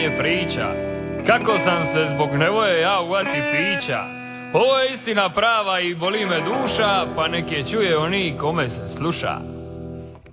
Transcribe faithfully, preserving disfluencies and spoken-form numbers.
nije priča, kako sam se zbog nevoje ja uvati pića. Ovo je istina prava i boli me duša, pa nek je čuje oni kome se sluša.